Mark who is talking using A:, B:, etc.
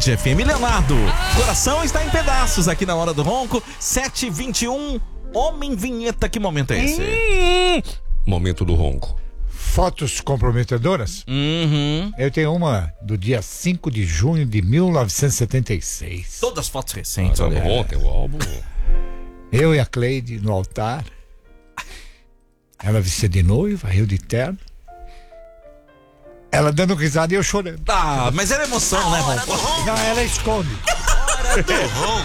A: Band FM. Leonardo, coração está em pedaços aqui na Hora do Ronco. 7h21, Homem Vinheta, que momento é esse?
B: Momento do ronco.
C: Fotos comprometedoras? Eu tenho uma do dia 5 de junho de 1976.
A: Todas fotos recentes, olha.
B: Ontem o álbum.
C: Eu e a Cleide no altar. Ela vestida de noiva, eu de terno. Ela dando risada e eu chorando.
A: Ah, mas era emoção, né, Ronco?
C: Não, ela esconde.
D: Hora do Ronco.